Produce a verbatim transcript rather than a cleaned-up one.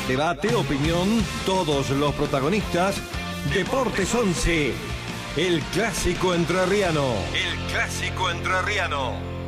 Debate, opinión, todos los protagonistas. Deportes once, el clásico entrerriano. El clásico entrerriano.